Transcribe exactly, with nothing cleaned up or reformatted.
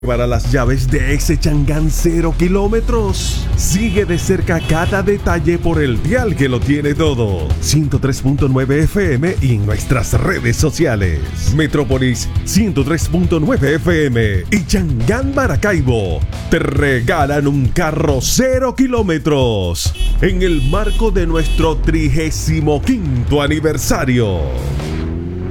Para las llaves de ese Changán cero kilómetros. Sigue de cerca cada detalle por el dial que lo tiene todo. ciento tres punto nueve F M y en nuestras redes sociales. Metrópolis ciento tres punto nueve F M y Changán Maracaibo te regalan un carro cero kilómetros en el marco de nuestro trigésimo quinto aniversario.